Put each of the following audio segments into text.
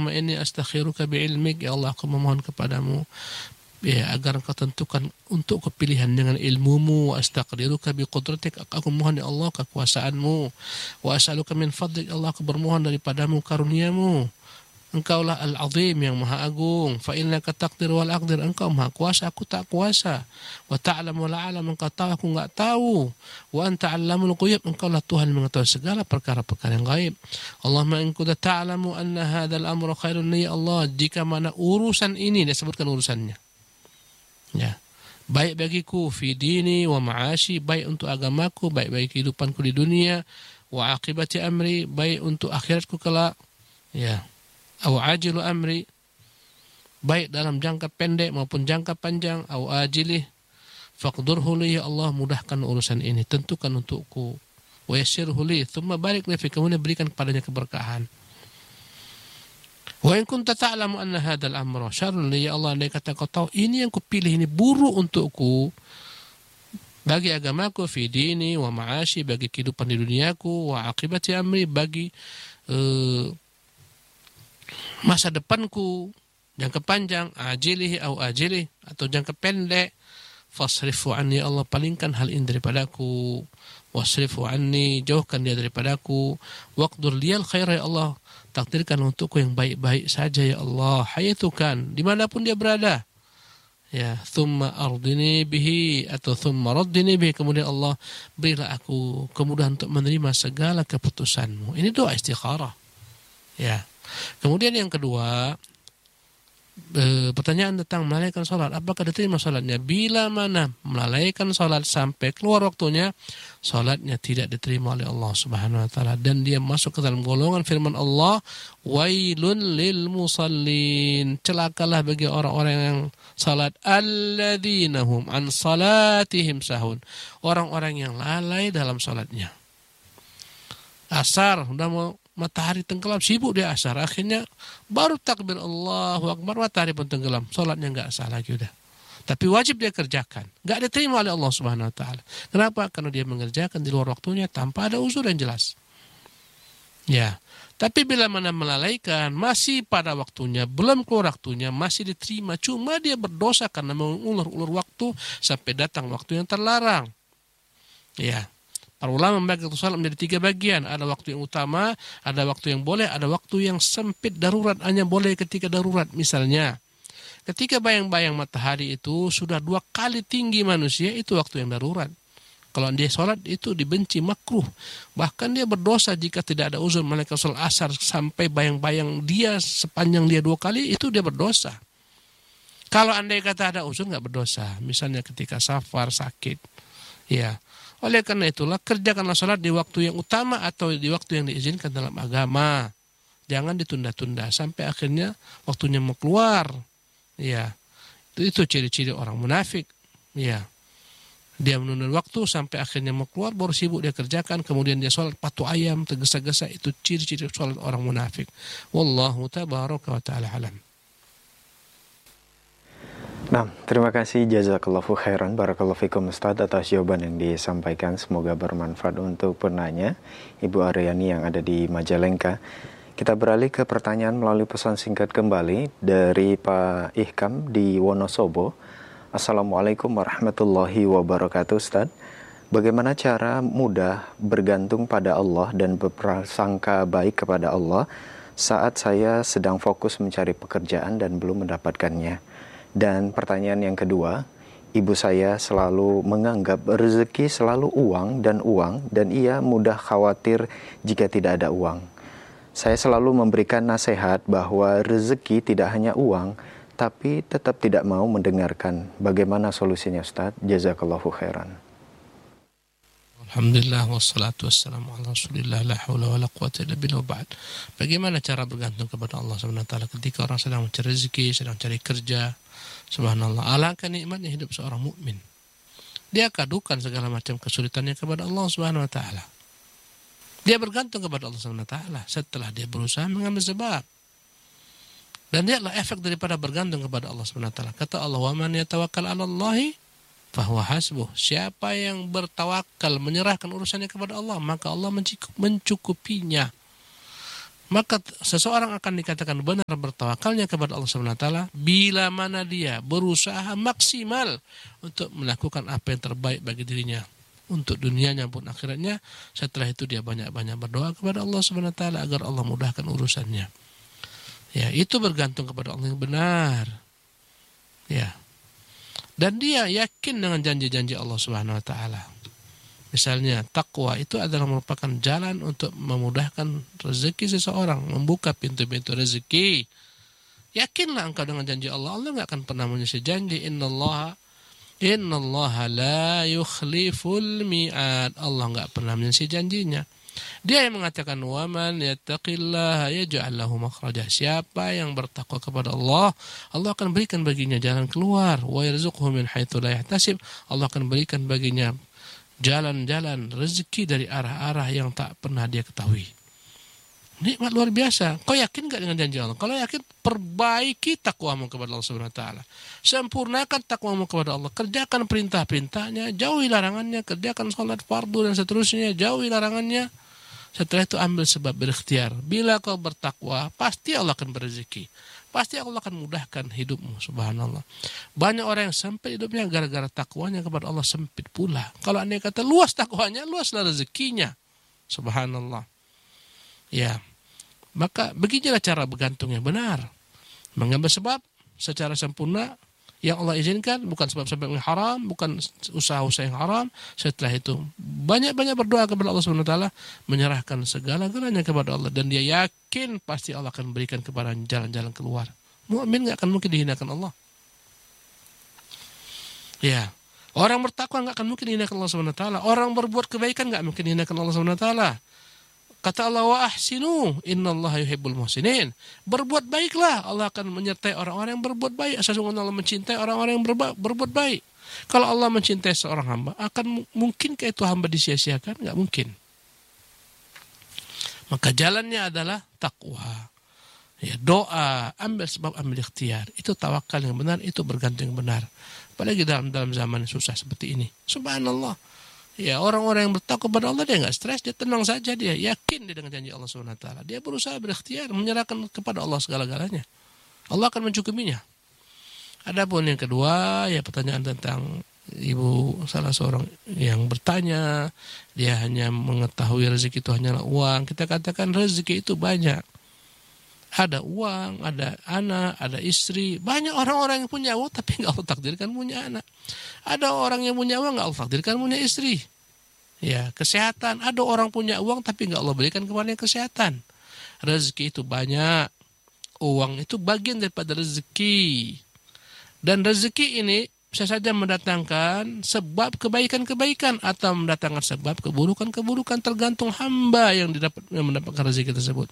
Allahumma inni astakhiruka bi'ilmik, ya Allah aku memohon kepadamu ya agar engkau tentukan untuk kepilihan dengan ilmumu, wa astaqdiruka biqudratik, aku mohon ya Allah kekuasaanmu, wa as'aluka min fadlik, Allah aku bermohon daripadamu karuniamu, engkaulah al-azim yang maha agung, fa innaka taqdir wal aqdir, engkau maha kuasa aku tak kuasa, wa ta'lam wa la a'lam, engkau tahu aku enggak tahu, wa anta 'allamul ghuyub, engkaulah Tuhan yang mengetahui segala perkara-perkara yang gaib. Allahumma in kunta ta'lamu anna hadzal amra khairun li, ya Allah jika mana urusan ini, dia sebutkan urusannya ya, baik bagiku fi dini wa ma'ashi, baik untuk agamaku, baik bagi kehidupanku di dunia, wa aqibati amri, baik untuk akhiratku kelak ya, au ajilu amri, baik dalam jangka pendek maupun jangka panjang, au ajilih faqdurhu li, ya Allah mudahkan urusan ini, tentukan untukku, wa yassirhu li thumma barik li fi, kemudian berikan kepadanya keberkahan. Wa in kunta ta'lamu anna hadzal amra syarrun li, ya Allah andai kata kau tahu ini yang kupilih ini buruk untukku bagi agamaku, fi dini wa ma'ashi, bagi kehidupan di duniaku, wa aqibati amri, bagi masa depanku, jangka panjang, ajilih au ajilih, atau jangka pendek, fasrifu anni, ya Allah palingkan hal ini daripadaku, wasrifu anni, jauhkan dia daripadaku, waqdur liyal khaira, ya Allah takdirkan untukku yang baik-baik saja ya Allah, hayatukan dimanapun dia berada ya, thumma ardini bihi atau thumma raddini bihi, kemudian Allah berilah aku kemudahan untuk menerima segala keputusanmu. Ini doa istikharah ya. Kemudian yang kedua, pertanyaan tentang melalaikan sholat, apakah diterima sholatnya? Bila mana melalaikan sholat sampai keluar waktunya, sholatnya tidak diterima oleh Allah Subhanahu wa ta'ala, dan dia masuk ke dalam golongan firman Allah, wailun lil musallin, celakalah bagi orang-orang yang salat, alladzina hum an salatihim sahun, orang-orang yang lalai dalam sholatnya. Asar udah mau matahari tenggelam, sibuk dia asar, akhirnya baru takbir Allahu Akbar matahari pun tenggelam, sholatnya nggak sah lagi udah. Tapi wajib dia kerjakan, nggak diterima oleh Allah Subhanahu Wa Taala. Kenapa? Karena dia mengerjakan di luar waktunya tanpa ada uzur yang jelas. Ya, tapi bila mana melalaikan masih pada waktunya, belum keluar waktunya, masih diterima, cuma dia berdosa karena mengulur-ulur waktu sampai datang waktu yang terlarang. Ya. Para ulama membagi sholat menjadi 3 bagian. Ada waktu yang utama, ada waktu yang boleh, ada waktu yang sempit darurat, hanya boleh ketika darurat. Misalnya, ketika bayang-bayang matahari itu sudah 2 kali tinggi manusia, itu waktu yang darurat. Kalau dia sholat itu dibenci, makruh. Bahkan dia berdosa jika tidak ada uzur, malaikat sholat asar sampai bayang-bayang dia sepanjang dia 2 kali, itu dia berdosa. Kalau andai kata ada uzur nggak berdosa. Misalnya ketika safar, sakit, ya. Oleh karena itulah kerjakanlah sholat di waktu yang utama atau di waktu yang diizinkan dalam agama. Jangan ditunda-tunda sampai akhirnya waktunya mau keluar. Ya, itu ciri-ciri orang munafik. Ya, dia menunda waktu sampai akhirnya mau keluar baru sibuk dia kerjakan. Kemudian dia sholat patu ayam tergesa-gesa, itu ciri-ciri sholat orang munafik. Wallahu tabaraka wa ta'ala alam. Nah, terima kasih jazakallahu khairan, barakallahu fikum Ustaz atas jawaban yang disampaikan. Semoga bermanfaat untuk penanya Ibu Aryani yang ada di Majalengka. Kita beralih ke pertanyaan melalui pesan singkat kembali dari Pak Ihkam di Wonosobo. Assalamualaikum warahmatullahi wabarakatuh Ustaz. Bagaimana cara mudah bergantung pada Allah dan berprasangka baik kepada Allah saat saya sedang fokus mencari pekerjaan dan belum mendapatkannya? Dan pertanyaan yang kedua, ibu saya selalu menganggap rezeki selalu uang dan ia mudah khawatir jika tidak ada uang. Saya selalu memberikan nasihat bahwa rezeki tidak hanya uang, tapi tetap tidak mau mendengarkan. Bagaimana solusinya Ustaz? Jazakallahu khairan. Alhamdulillah wassalatu wassalamu ala Rasulillah la haula wala quwwata illa billah ba'd. Bagaimana cara bergantung kepada Allah Subhanahu wa taala ketika orang sedang mencari rezeki, sedang cari kerja? Subhanallah, alangkah nikmatnya hidup seorang mukmin. Dia kadukan segala macam kesulitannya kepada Allah Subhanahu wa taala. Dia bergantung kepada Allah Subhanahu wa taala setelah dia berusaha mengambil sebab. Dan dia adalah efek daripada bergantung kepada Allah Subhanahu wa taala. Kata Allah, "Wa man yatawakkal 'ala Allahi fahuwa hasbuh." Siapa yang bertawakal, menyerahkan urusannya kepada Allah, maka Allah mencukupinya. Maka seseorang akan dikatakan benar bertawakalnya kepada Allah Subhanahu wa taala bila mana dia berusaha maksimal untuk melakukan apa yang terbaik bagi dirinya untuk dunianya maupun akhiratnya. Setelah itu dia banyak-banyak berdoa kepada Allah Subhanahu wa taala agar Allah mudahkan urusannya. Ya, itu bergantung kepada Allah yang benar. Ya. Dan dia yakin dengan janji-janji Allah Subhanahu wa taala. Misalnya takwa itu adalah merupakan jalan untuk memudahkan rezeki seseorang, membuka pintu-pintu rezeki. Yakinlah engkau dengan janji Allah. Allah enggak akan pernah menyelesaikan janji. Innallaha la yukhliful mi'ad. Allah enggak pernah menyelesaikan janjinya. Dia yang mengatakan waman yattaqillaha yaj'al lahu makhraja. Siapa yang bertakwa kepada Allah, Allah akan berikan baginya jalan keluar. Wa yarzuqhu min haitsu la yahtasib. Allah akan berikan baginya jalan-jalan rezeki dari arah-arah yang tak pernah dia ketahui. Nikmat luar biasa. Kau yakin gak dengan janji Allah? Kalau yakin, perbaiki takwamu kepada Allah Subhanahu wa taala. Sempurnakan takwamu kepada Allah. Kerjakan perintah-perintahnya, jauhi larangannya, kerjakan salat fardu dan seterusnya, jauhi larangannya. Setelah itu ambil sebab berikhtiar. Bila kau bertakwa, pasti Allah akan berrezeki. Pasti Allah akan mudahkan hidupmu, subhanallah. Banyak orang yang sempit hidupnya gara-gara takwanya kepada Allah sempit pula. Kalau anda kata luas takwanya, luaslah rezekinya. Subhanallah. Ya, maka beginilah cara bergantung yang benar. Mengambil sebab secara sempurna yang Allah izinkan, bukan sebab-sebab yang haram, bukan usaha-usaha yang haram. Setelah itu banyak-banyak berdoa kepada Allah Subhanahu wa taala, menyerahkan segala-galanya kepada Allah dan dia yakin pasti Allah akan berikan kepada jalan-jalan keluar. Mukmin enggak akan mungkin dihinakan Allah. Ya. Orang bertakwa enggak akan mungkin dihinakan Allah Subhanahu wa taala. Orang berbuat kebaikan enggak mungkin dihinakan Allah Subhanahu wa taala. Kata Allah, wa ahsinu innallaha yuhibbul muhsinin. Berbuat baiklah, Allah akan menyertai orang-orang yang berbuat baik. Sesungguhnya Allah mencintai orang-orang yang berbuat baik. Kalau Allah mencintai seorang hamba, akan mungkinkah itu hamba disia-siakan? Enggak mungkin. Maka jalannya adalah takwa. Ya, doa, ambil sebab, ambil ikhtiar. Itu tawakal yang benar, itu bergantung yang benar. Apalagi dalam zaman yang susah seperti ini. Subhanallah. Ya, orang-orang yang bertakwa kepada Allah dia enggak stres, dia tenang saja, dia yakin dia dengan janji Allah Subhanahu wa taala. Dia berusaha berikhtiar, menyerahkan kepada Allah segala-galanya. Allah akan mencukupinya. Adapun yang kedua, ya pertanyaan tentang ibu salah seorang yang bertanya, dia hanya mengetahui rezeki itu hanyalah uang. Kita katakan rezeki itu banyak. Ada uang, ada anak, ada istri. Banyak orang-orang yang punya uang tapi enggak Allah takdirkan punya anak. Ada orang yang punya uang enggak Allah takdirkan punya istri. Ya, kesehatan. Ada orang punya uang tapi enggak Allah berikan kepada kesehatan. Rezeki itu banyak. Uang itu bagian daripada rezeki. Dan rezeki ini bisa saja mendatangkan sebab kebaikan-kebaikan atau mendatangkan sebab keburukan-keburukan tergantung hamba yang mendapatkan rezeki tersebut.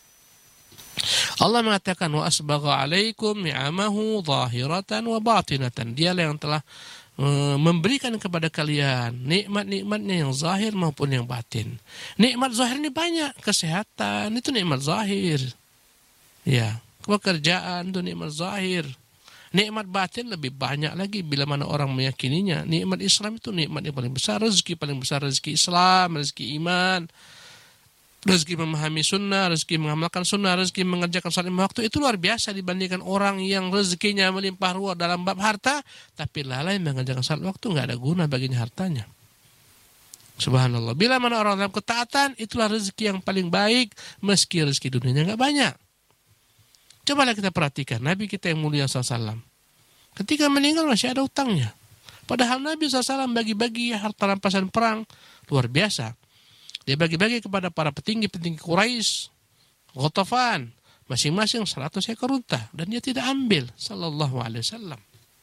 Allah mengatakan wa asbagha alaikum ni'amahu zahiratan wa batinatan. Dialah yang telah memberikan kepada kalian nikmat-nikmatnya yang zahir maupun yang batin. Nikmat zahir ini banyak, kesehatan itu nikmat zahir. Ya, pekerjaan itu nikmat zahir. Nikmat batin lebih banyak lagi bila mana orang meyakininya. Nikmat Islam itu nikmat yang paling besar, rezeki paling besar, rezeki Islam, rezeki iman. Rezeki memahami sunnah, rezeki mengamalkan sunnah, rezeki mengerjakan salat lima waktu itu luar biasa dibandingkan orang yang rezekinya melimpah ruah dalam bab harta, tapi lalai mengerjakan salat waktu, nggak ada guna baginya hartanya. Subhanallah. Bila mana orang dalam ketaatan, itulah rezeki yang paling baik, meski rezeki dunianya nggak banyak. Cobalah kita perhatikan Nabi kita yang mulia SAW. Ketika meninggal masih ada utangnya. Padahal Nabi SAW bagi-bagi harta rampasan perang luar biasa. Dia bagi-bagi kepada para petinggi-petinggi Quraisy, Ghatafan, masing-masing 100 ekor unta dan dia tidak ambil sallallahu alaihi wasallam.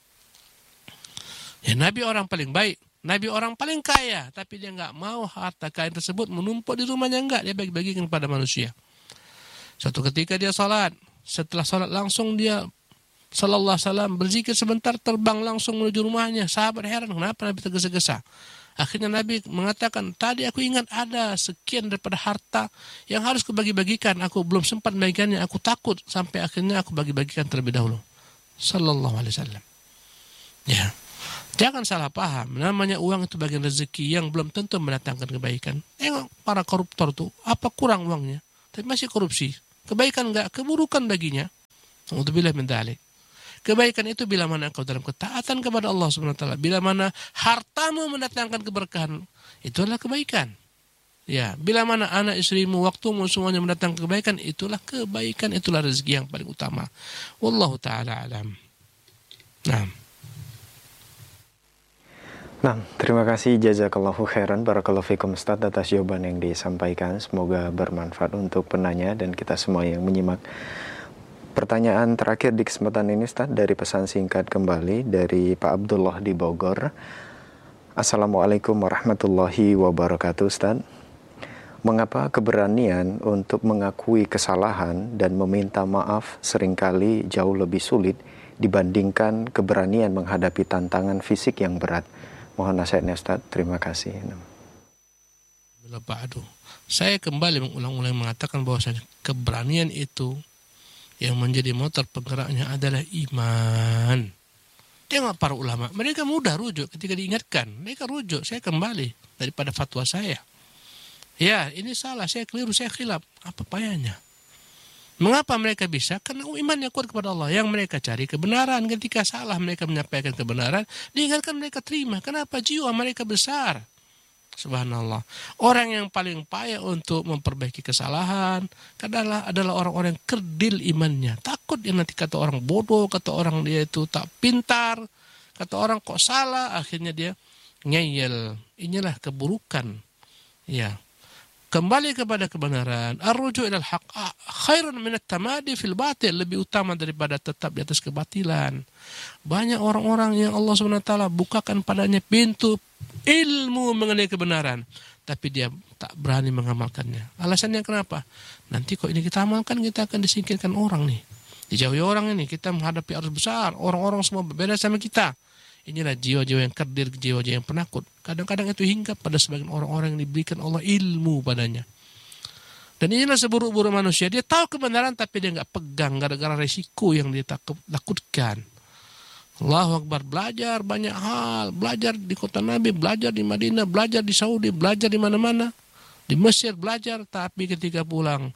Ya, Nabi orang paling baik, Nabi orang paling kaya, tapi dia enggak mau harta kaya tersebut menumpuk di rumahnya, enggak, dia bagi-bagikan kepada manusia. Suatu ketika dia salat, setelah salat langsung dia sallallahu alaihi wasallam berzikir sebentar, terbang langsung menuju rumahnya. Sahabat heran, kenapa Nabi tergesa-gesa? Akhirnya Nabi mengatakan, tadi aku ingat ada sekian daripada harta yang harus kubagi-bagikan. Aku belum sempat bagikannya, aku takut sampai akhirnya aku bagi-bagikan terlebih dahulu. Sallallahu alaihi wasallam. Ya, jangan salah paham. Namanya uang itu bagian rezeki yang belum tentu mendatangkan kebaikan. Para koruptor tuh, apa kurang uangnya? Tapi masih korupsi. Kebaikan enggak, keburukan baginya. Alhamdulillah min dzalik. Kebaikan itu bila mana engkau dalam ketaatan kepada Allah Subhanahu wa taala, bila mana hartamu mendatangkan keberkahan, itu adalah kebaikan. Ya, bila mana anak istrimu, waktumu semuanya mendatangkan kebaikan, itulah kebaikan, itulah rezeki yang paling utama. Wallahu taala alam. Nah, terima kasih jazakallahu khairan barakallahu fikum Ustaz atas jawaban yang disampaikan. Semoga bermanfaat untuk penanya dan kita semua yang menyimak. Pertanyaan terakhir di kesempatan ini Ustaz dari pesan singkat kembali dari Pak Abdullah di Bogor. Assalamualaikum warahmatullahi wabarakatuh Ustaz. Mengapa keberanian untuk mengakui kesalahan dan meminta maaf seringkali jauh lebih sulit dibandingkan keberanian menghadapi tantangan fisik yang berat? Mohon nasihatnya Ustaz, terima kasih. Saya kembali mengulang-ulang mengatakan bahwasanya keberanian itu yang menjadi motor penggeraknya adalah iman. Tengok para ulama, mereka mudah rujuk ketika diingatkan. Mereka rujuk, saya kembali daripada fatwa saya. Ya, ini salah, saya keliru, saya khilaf. Apa payahnya? Mengapa mereka bisa? Karena imannya kuat kepada Allah. Yang mereka cari kebenaran. Ketika salah mereka menyampaikan kebenaran, diingatkan mereka terima. Kenapa? Jiwa mereka besar. Subhanallah. Orang yang paling payah untuk memperbaiki kesalahan adalah orang-orang yang kerdil imannya. Takut dia nanti kata orang bodoh, kata orang dia itu tak pintar, kata orang kok salah, akhirnya dia ngeyel. Inilah keburukan. Ya. Kembali kepada kebenaran. Ar-ruju' ilal haq khairun minat tamadi fil batil, lebih utama daripada tetap di atas kebatilan. Banyak orang-orang yang Allah SWT bukakan padanya pintu ilmu mengenai kebenaran, tapi dia tak berani mengamalkannya. Alasannya kenapa? Nanti kok ini kita amalkan, kita akan disingkirkan orang nih. Dijauhi orang ini, kita menghadapi arus besar. Orang-orang semua berbeda sama kita. Inilah jiwa-jiwa yang kerdil, jiwa-jiwa yang penakut. Kadang-kadang itu hinggap pada sebagian orang-orang yang diberikan Allah ilmu padanya. Dan inilah seburuk-buruk manusia. Dia tahu kebenaran tapi dia nggak pegang gara-gara resiko yang dia takutkan. Allahu Akbar, belajar banyak hal. Belajar di kota Nabi, belajar di Madinah, belajar di Saudi, belajar di mana-mana. Di Mesir belajar, tapi ketika pulang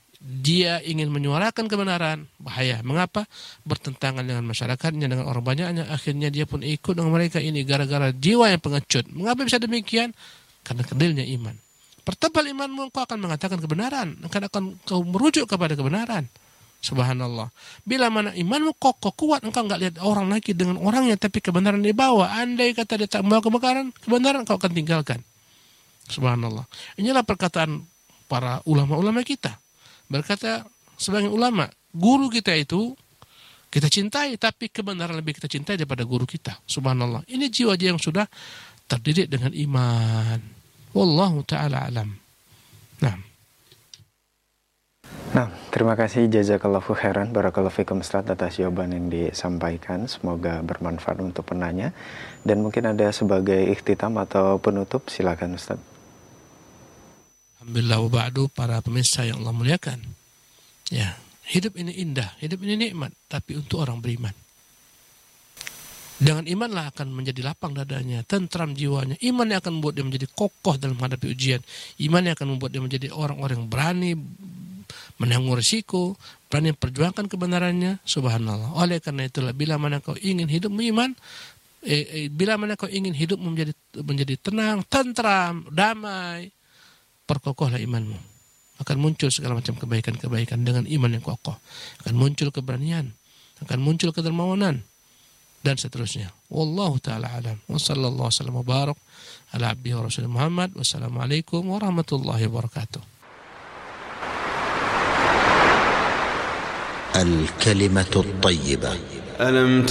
dia ingin menyuarakan kebenaran, bahaya. Mengapa? Bertentangan dengan masyarakatnya, dengan orang banyaknya. Akhirnya dia pun ikut dengan mereka ini gara-gara jiwa yang pengecut. Mengapa bisa demikian? Karena kerdilnya iman. Pertebal imanmu, kau akan mengatakan kebenaran. Akan kau merujuk kepada kebenaran. Subhanallah. Bila mana imanmu kokoh kuat, engkau enggak lihat orang lagi dengan orangnya, tapi kebenaran dibawa. Andai kata dia tak membawa kebenaran kau akan tinggalkan. Subhanallah. Inilah perkataan para ulama-ulama kita. Berkata sebagian ulama, guru kita itu kita cintai, tapi kebenaran lebih kita cintai daripada guru kita. Subhanallah. Ini jiwa-jiwa yang sudah terdidik dengan iman. Wallahu ta'ala alam. Nah, terima kasih jazakallahu khairan barakallahu fikum Ustaz atas jawaban yang disampaikan. Semoga bermanfaat untuk penanya. Dan mungkin ada sebagai ikhtitam atau penutup, silakan Ustaz. Alhamdulillah wa ba'du, para pemirsa yang Allah muliakan. Ya, hidup ini indah, hidup ini nikmat, tapi untuk orang beriman. Dengan imanlah akan menjadi lapang dadanya, tentram jiwanya. Iman yang akan membuat dia menjadi kokoh dalam menghadapi ujian. Iman yang akan membuat dia menjadi orang-orang yang berani menanggung risiko, berani perjuangkan kebenarannya. Subhanallah. Oleh karena itulah, bila mana kau ingin hidup beriman, bila mana kau ingin hidup menjadi tenang, tentram, damai, perkokohlah imanmu. Akan muncul segala macam kebaikan-kebaikan dengan iman yang kokoh. Akan muncul keberanian, akan muncul kedermawanan, dan seterusnya. Wallahu ta'ala alam. Wa sallallahu wasallam wa barak ala abdihi wa rasulih Muhammad. Wassalamualaikum warahmatullahi wabarakatuh. الكلمة الطيبة